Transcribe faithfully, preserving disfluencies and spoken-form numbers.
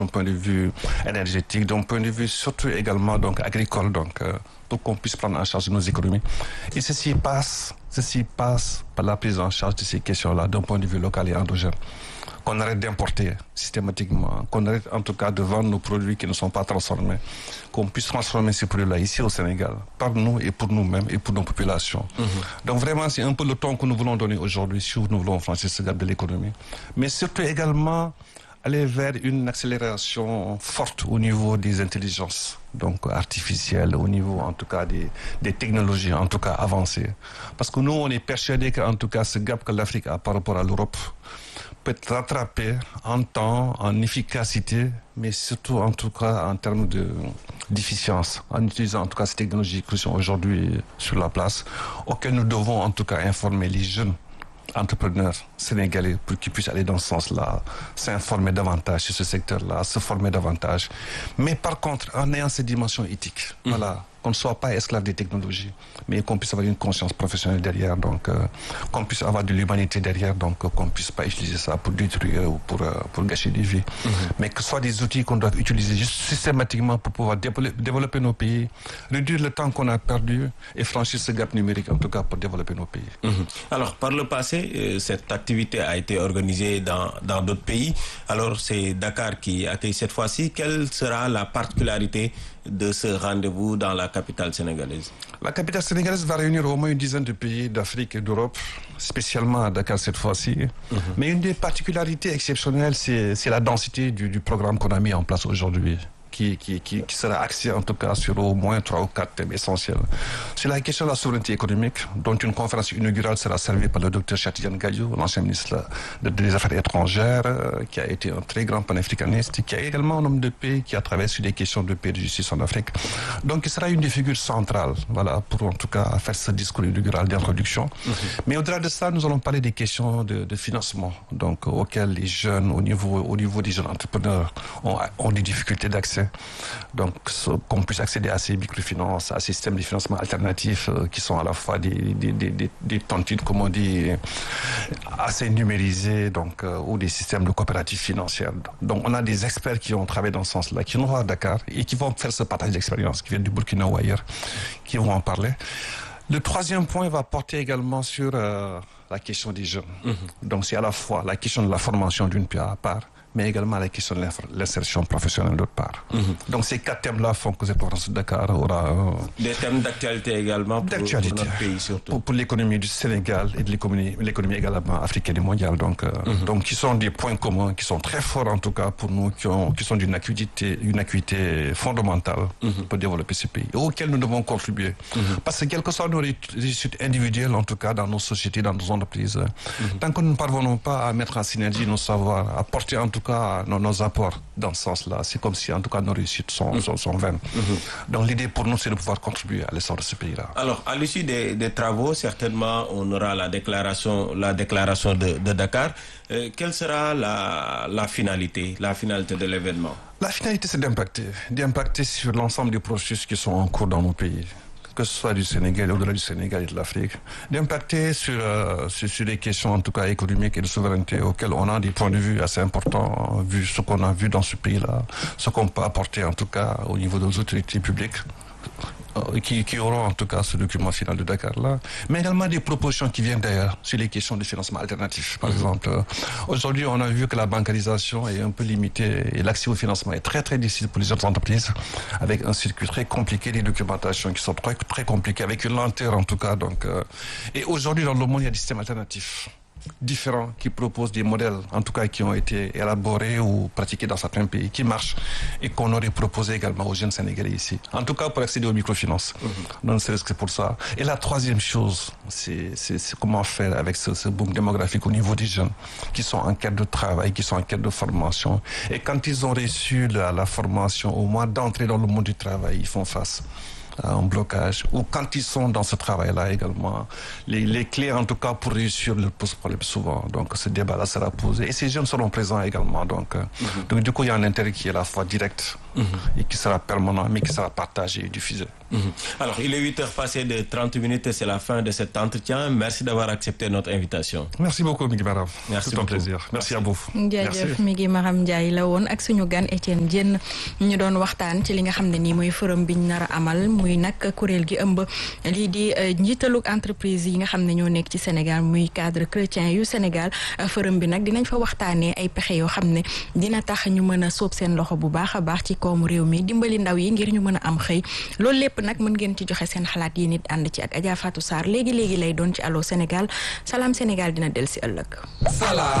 d'un point de vue énergétique, d'un point de vue surtout également donc agricole, donc euh, pour qu'on puisse prendre en charge nos économies. Et ceci passe, ceci passe par la prise en charge de ces questions-là d'un point de vue local et endogène. Qu'on arrête d'importer systématiquement, qu'on arrête en tout cas de vendre nos produits qui ne sont pas transformés, qu'on puisse transformer ces produits-là ici au Sénégal, par nous et pour nous-mêmes et pour nos populations. Mm-hmm. Donc vraiment, c'est un peu le ton que nous voulons donner aujourd'hui si nous voulons franchir ce gap de l'économie. Mais surtout également aller vers une accélération forte au niveau des intelligences, donc artificielles, au niveau en tout cas des, des technologies en tout cas avancées. Parce que nous, on est persuadés qu'en tout cas ce gap que l'Afrique a par rapport à l'Europe peut être rattrapé en temps, en efficacité, mais surtout en tout cas en termes de, d'efficience, en utilisant en tout cas ces technologies qui sont aujourd'hui sur la place, auxquelles nous devons en tout cas informer les jeunes entrepreneurs sénégalais pour qu'ils puissent aller dans ce sens-là, s'informer davantage sur ce secteur-là, se former davantage. Mais par contre, en ayant cette dimension éthique, mmh. voilà, qu'on ne soit pas esclave des technologies, mais qu'on puisse avoir une conscience professionnelle derrière, donc euh, qu'on puisse avoir de l'humanité derrière, donc euh, qu'on ne puisse pas utiliser ça pour détruire ou pour, euh, pour gâcher des vies, mmh. mais que ce soit des outils qu'on doit utiliser juste systématiquement pour pouvoir développer, développer nos pays, réduire le temps qu'on a perdu et franchir ce gap numérique, en tout cas pour développer nos pays. Mmh. Alors, par le passé, euh, cette activité a été organisée dans, dans d'autres pays. Alors, c'est Dakar qui accueille cette fois-ci. Quelle sera la particularité de ce rendez-vous dans la capitale sénégalaise? La capitale sénégalaise va réunir au moins une dizaine de pays d'Afrique et d'Europe, spécialement à Dakar cette fois-ci. Mm-hmm. Mais une des particularités exceptionnelles, c'est, c'est la densité du, du programme qu'on a mis en place aujourd'hui. Qui, qui, qui, qui sera axé en tout cas sur au moins trois ou quatre thèmes essentiels. C'est la question de la souveraineté économique, dont une conférence inaugurale sera servie par le docteur Chatidiane Gadio, l'ancien ministre des Affaires étrangères, qui a été un très grand panafricaniste, qui est également un homme de paix, qui a travaillé sur des questions de paix et de justice en Afrique. Donc il sera une des figures centrales, voilà, pour en tout cas faire ce discours inaugural d'introduction. Mm-hmm. Mais au-delà de ça, nous allons parler des questions de, de financement, donc auxquelles les jeunes, au niveau, au niveau des jeunes entrepreneurs, ont, ont des difficultés d'accès. Donc, qu'on puisse accéder à ces microfinances, à ces systèmes de financement alternatifs euh, qui sont à la fois des, des, des, des, des tontines, comme on dit, assez numérisés, donc, euh, ou des systèmes de coopératives financières. Donc, on a des experts qui ont travaillé dans ce sens-là, qui vont à Dakar et qui vont faire ce partage d'expérience, qui viennent du Burkina ou ailleurs, qui vont en parler. Le troisième point va porter également sur euh, la question des jeunes. Mmh. Donc, c'est à la fois la question de la formation d'une part à part, mais également la question de l'insertion professionnelle d'autre part. Mm-hmm. Donc ces quatre thèmes-là font que cette conférence de Dakar aura... Euh, des thèmes d'actualité également pour, d'actualité, pour notre pays surtout. Pour, pour l'économie du Sénégal et de l'économie, l'économie également africaine et mondiale. Donc, euh, mm-hmm. donc qui sont des points communs, qui sont très forts en tout cas pour nous, qui, ont, qui sont d'une acuité, une acuité fondamentale mm-hmm. pour développer ce pays, et auxquels nous devons contribuer. Mm-hmm. Parce que quelles que soient nos réussites individuelles, en tout cas dans nos sociétés, dans nos entreprises, mm-hmm. tant que nous ne parvenons pas à mettre en synergie nos savoirs, à porter en tout cas nos, nos apports dans ce sens-là, c'est comme si en tout cas nos réussites sont, mmh. sont, sont vaines. Mmh. Donc l'idée pour nous, c'est de pouvoir contribuer à l'essor de ce pays-là. Alors, à l'issue des, des travaux, certainement, on aura la déclaration, la déclaration de, de Dakar. Euh, quelle sera la, la finalité, la finalité de l'événement? La finalité, c'est d'impacter, d'impacter sur l'ensemble des processus qui sont en cours dans nos pays, que ce soit du Sénégal, au-delà du Sénégal et de l'Afrique, d'impacter sur, euh, sur, sur les questions en tout cas économiques et de souveraineté auxquelles on a des points de vue assez importants, vu ce qu'on a vu dans ce pays-là, ce qu'on peut apporter en tout cas au niveau des autorités publiques. Qui, qui auront en tout cas ce document final de Dakar là, mais également des propositions qui viennent d'ailleurs sur les questions de financement alternatif. Par mmh. exemple, aujourd'hui on a vu que la bancarisation est un peu limitée et l'accès au financement est très très difficile pour les autres entreprises, avec un circuit très compliqué, des documentations qui sont très très compliquées, avec une lenteur en tout cas. Donc, euh, et aujourd'hui dans le monde il y a des systèmes alternatifs différents qui proposent des modèles, en tout cas qui ont été élaborés ou pratiqués dans certains pays, qui marchent et qu'on aurait proposé également aux jeunes Sénégalais ici. En tout cas pour accéder aux microfinances. Mm-hmm. Donc c'est c'est pour ça. Et la troisième chose, c'est, c'est, c'est comment faire avec ce, ce boom démographique au niveau des jeunes qui sont en quête de travail, qui sont en quête de formation. Et quand ils ont reçu la, la formation, au moins d'entrer dans le monde du travail, ils font face à un blocage, ou quand ils sont dans ce travail-là également, les, les clés en tout cas pour réussir leur posent problème souvent. Donc ce débat-là sera posé et ces jeunes seront présents également. Donc, mm-hmm. donc du coup il y a un intérêt qui est à la fois direct Mm-hmm. Et qui sera permanent, mais qui sera partagé et diffusé. Mm-hmm. Alors, il est huit heures passées de trente minutes et c'est la fin de cet entretien. Merci d'avoir accepté notre invitation. Merci beaucoup, Migui Maram. Merci C'est un beaucoup. plaisir. Merci, Merci à vous. jaajëf Migui Maram Ndiaye la woon ak suñu gan Etienne Diène ñu doon waxtaan ci li nga xam ne nii mooy forum biñ nar a amal muy nag kuréel gi ëmb lii di njiitalug entreprise yi nga xam ne ñoo nekk ci Sénégal muy cadre chrétien yu Sénégal forum bi nag dinañ fa waxtaanee ay pexe yoo xam ne dina tax ñu mën a sóob seen loxo bu baax a baax ci koomu réew mi dimbali ndaw yi ngir ñu mën a am xëy loolu lépp nag mën ngeen ci joxe seen xalaat yi nit ànd ci ak Adja Fatou Sarr léegi léegi lay doon ci Allô Sénégal Salam Sénégal dina del si ëllëg.